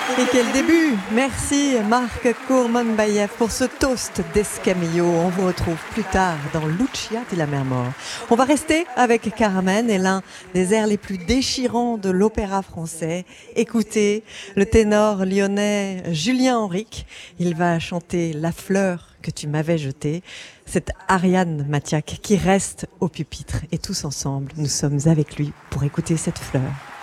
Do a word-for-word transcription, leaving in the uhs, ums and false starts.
Et quel début! Merci Marc Kourmanbayev pour ce toast d'Escamillo. On vous retrouve plus tard dans Lucia de la Mer Morte. On va rester avec Carmen et l'un des airs les plus déchirants de l'opéra français. Écoutez le ténor lyonnais Julien Henrique. Il va chanter La fleur que tu m'avais jetée. C'est Ariane Mathiac qui reste au pupitre. Et tous ensemble, nous sommes avec lui pour écouter cette fleur.